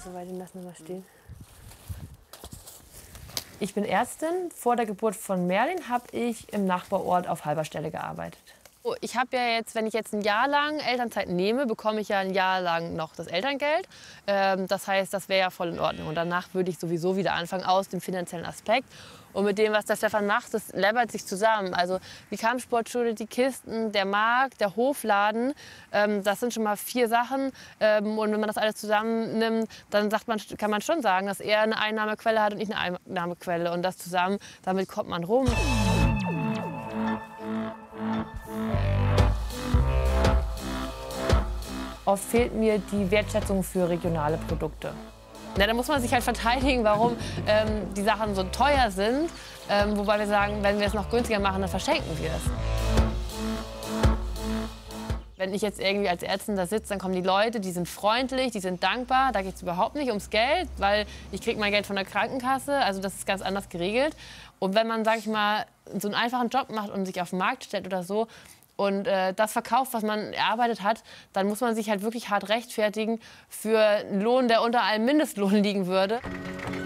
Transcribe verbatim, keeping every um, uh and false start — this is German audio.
soweit, den lassen wir mal stehen. Ich bin Ärztin. Vor der Geburt von Merlin habe ich im Nachbarort auf halber Stelle gearbeitet. Ich habe ja jetzt, wenn ich jetzt ein Jahr lang Elternzeit nehme, bekomme ich ja ein Jahr lang noch das Elterngeld. Ähm, das heißt, das wäre ja voll in Ordnung. Und danach würde ich sowieso wieder anfangen aus dem finanziellen Aspekt. Und mit dem, was der Stefan macht, das läppert sich zusammen. Also die Kampfsportschule, die Kisten, der Markt, der Hofladen, ähm, das sind schon mal vier Sachen. Ähm, und wenn man das alles zusammennimmt, dann sagt man, kann man schon sagen, dass er eine Einnahmequelle hat und ich eine Einnahmequelle. Und das zusammen, damit kommt man rum. Oft fehlt mir die Wertschätzung für regionale Produkte. Na, da muss man sich halt verteidigen, warum ähm, die Sachen so teuer sind. Ähm, wobei wir sagen, wenn wir es noch günstiger machen, dann verschenken wir es. Wenn ich jetzt irgendwie als Ärztin da sitze, dann kommen die Leute, die sind freundlich, die sind dankbar. Da geht es überhaupt nicht ums Geld, weil ich kriege mein Geld von der Krankenkasse. Also das ist ganz anders geregelt. Und wenn man, sag ich mal, so einen einfachen Job macht und sich auf den Markt stellt oder so, und äh, das verkauft, was man erarbeitet hat, dann muss man sich halt wirklich hart rechtfertigen für einen Lohn, der unter einem Mindestlohn liegen würde.